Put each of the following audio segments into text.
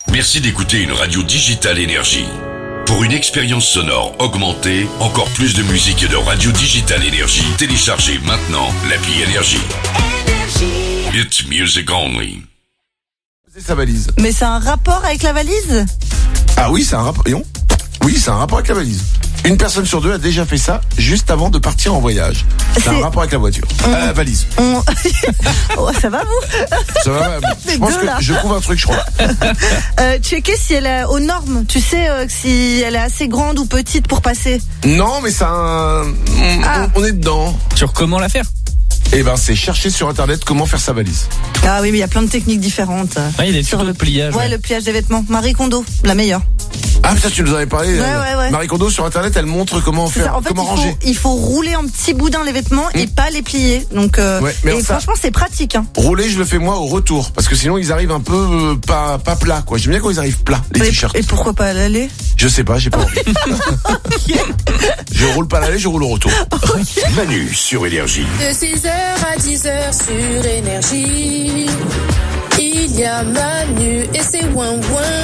Merci d'écouter une radio digitale Énergie. Pour une expérience sonore augmentée, encore plus de musique et de radio digitale Énergie, téléchargez maintenant l'appli Énergie. It's music only. C'est sa valise. Mais c'est un rapport avec la valise ? Ah oui, c'est un rapport. Oui, c'est un rapport avec la valise. Une personne sur deux a déjà fait ça juste avant de partir en voyage. C'est un rapport avec la voiture. La valise. Oh, ça va vous ? Ça va. Je pense que je trouve un truc, je crois. Checker si elle est aux normes. Tu sais si elle est assez grande ou petite pour passer. Non, mais on est dedans. Sur comment la faire ? Eh ben, c'est chercher sur internet comment faire sa valise. Ah oui, mais il y a plein de techniques différentes. Ouais, il y a des tutos de pliage. Ouais, le pliage des vêtements. Marie Kondo, la meilleure. Ah putain, tu nous en avais parlé. Ouais. Marie Kondo sur internet, elle montre comment faire, en fait, comment ranger. Il faut rouler en petits boudins les vêtements et pas les plier. Donc, mais franchement, c'est pratique. Hein. Rouler, je le fais moi au retour, parce que sinon ils arrivent un peu pas plats, quoi. J'aime bien quand ils arrivent plats, les t-shirts. Et pourquoi pas à l'aller ? Je sais pas, j'ai pas envie. Je roule pas à l'aller, je roule au retour. Manu sur Énergie. De 6h à 10h sur Énergie, il y a Manu et c'est ouin.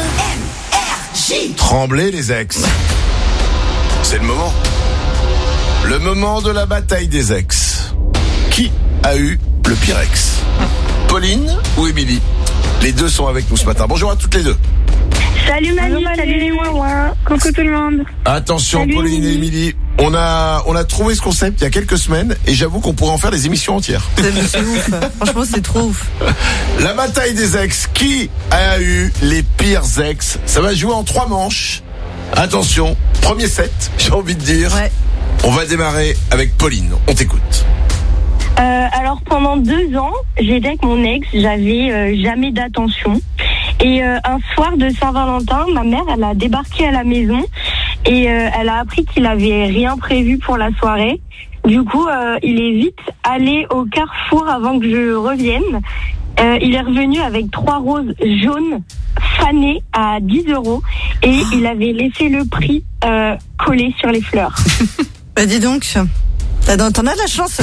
Tremblez les ex. C'est le moment. Le moment de la bataille des ex. Qui a eu le pire ex ? Pauline ou Émilie ? Les deux sont avec nous ce matin. Bonjour à toutes les deux. Salut Manu, salut les ouin. Coucou tout le monde. Attention, salut, Pauline et Émilie. On a trouvé ce concept il y a quelques semaines et j'avoue qu'on pourrait en faire des émissions entières. C'est ouf. Franchement, c'est trop ouf. La bataille des ex. Qui a eu les pires ex ? Ça va jouer en 3 manches. Attention, premier set, j'ai envie de dire. Ouais. On va démarrer avec Pauline. On t'écoute. Alors pendant 2 ans, j'étais avec mon ex, j'avais jamais d'attention. Et un soir de Saint-Valentin, ma mère, elle a débarqué à la maison et elle a appris qu'il avait rien prévu pour la soirée. Du coup, il est vite allé au Carrefour avant que je revienne. Il est revenu avec 3 roses jaunes fanées à 10 € et il avait laissé le prix collé sur les fleurs. Bah dis donc, t'en as de la chance.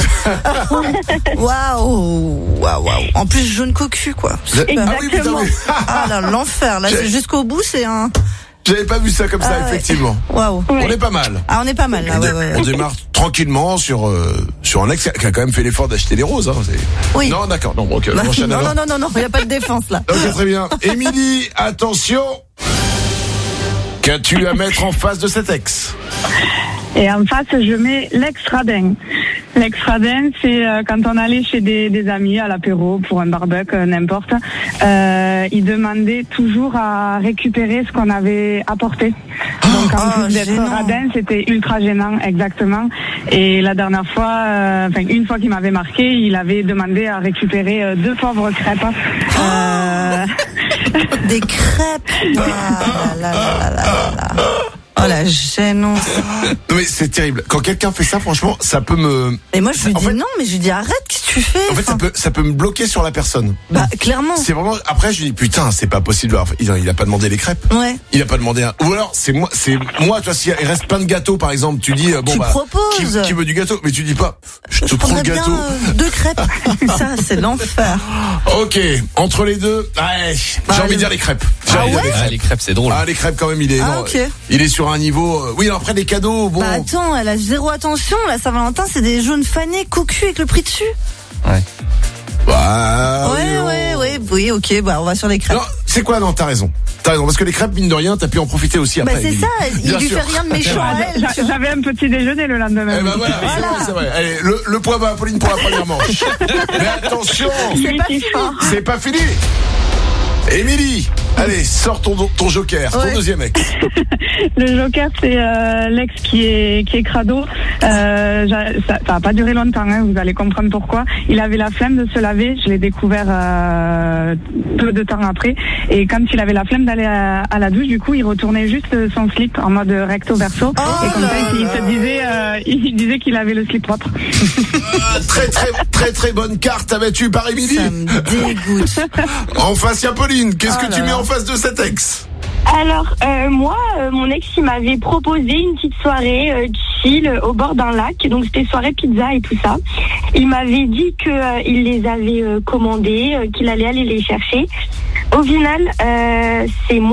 Waouh. En plus jaune cocu quoi. Exactement. Ah là, l'enfer. Là, c'est jusqu'au bout, c'est un. J'avais pas vu ça comme ça, effectivement. Waouh. On est pas mal. Ah, on est pas mal là. On démarre tranquillement sur un ex qui a quand même fait l'effort d'acheter les roses. Hein. Oui. Non, d'accord. Non, ok. Non, il y a pas de défense là. Ok, très bien. Émilie, attention. Qu'as-tu à mettre en face de cet ex ? Et en face, je mets l'ex-radin. L'ex-radin, c'est quand on allait chez des amis à l'apéro pour un barbecue, n'importe. Ils demandaient toujours à récupérer ce qu'on avait apporté. Donc en plus d'être radin, c'était ultra gênant, exactement. Et la dernière fois, une fois qu'il m'avait marqué, il avait demandé à récupérer 2 pauvres crêpes. Des crêpes. Oh la gênance. Non mais c'est terrible. Quand quelqu'un fait ça, franchement, ça peut me... Et moi je lui dis non, mais je lui dis arrête, qu'est-ce que tu fais ? En fait, ça peut me bloquer sur la personne. Bah clairement. C'est vraiment... Après je lui dis putain, c'est pas possible. Il a pas demandé les crêpes. Ouais. Il a pas demandé un... Ou alors c'est moi, toi s'il reste plein de gâteaux par exemple, tu dis tu proposes. Qui veut du gâteau, mais tu dis pas je te prends le gâteau. Bien, 2 crêpes. Ça c'est l'enfer. OK, entre les deux, j'ai envie de dire les crêpes. Les crêpes c'est drôle. Ah les crêpes quand même, il est sur un niveau... Oui, alors après des cadeaux, bon... Bah attends, elle a zéro attention, la Saint-Valentin, c'est des jaunes fanés, cocus avec le prix dessus. Ouais. Bah... Oui, ok, bah on va sur les crêpes. Non, c'est quoi, non, t'as raison, parce que les crêpes, mine de rien, t'as pu en profiter aussi après. Bah c'est ça, il lui fait rien de méchant à elle. J'avais un petit déjeuner le lendemain. Eh ben voilà. C'est vrai. Allez, le point va à Pauline pour la première manche. Mais attention, c'est pas fini. Émilie, allez, sors ton joker, ton deuxième ex. Le joker, c'est l'ex qui est crado. Ça a pas duré longtemps, hein, vous allez comprendre pourquoi. Il avait la flemme de se laver, je l'ai découvert peu de temps après. Et quand il avait la flemme d'aller à la douche, du coup, il retournait juste son slip en mode recto verso. Et comme ça, il disait qu'il avait le slip propre. Très bonne carte abattue par Émilie. Ça me dégoûte. En face, il y a Pauline. Qu'est-ce que tu mets en face de cet ex ? Alors, moi, mon ex, il m'avait proposé une petite soirée chill au bord d'un lac. Donc, c'était soirée pizza et tout ça. Il m'avait dit que il les avait commandés, qu'il allait aller les chercher. Au final, c'est moi